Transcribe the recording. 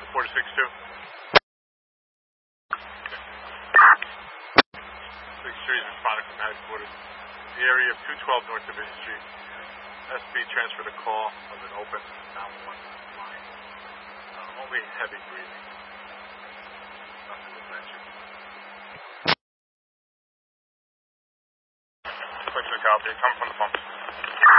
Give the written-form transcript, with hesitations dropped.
4 to 6-2. 6-3 is responding from headquarters. The area of 212 North Division Street. SB transfer the call of an open 911 line. Only heavy breathing. Nothing was mentioned. Push the copy. Come from the pump.